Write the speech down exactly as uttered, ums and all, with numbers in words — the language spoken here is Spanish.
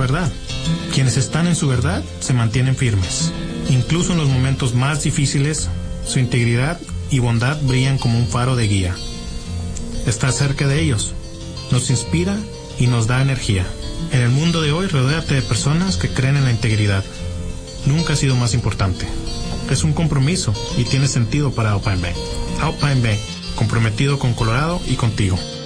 verdad. Quienes están en su verdad se mantienen firmes. Incluso en los momentos más difíciles, su integridad y bondad brillan como un faro de guía. Está cerca de ellos, nos inspira y nos da energía. En el mundo de hoy, rodéate de personas que creen en la integridad. Nunca ha sido más importante. Es un compromiso y tiene sentido para Alpine Bank. Alpine Bank, comprometido con Colorado y contigo.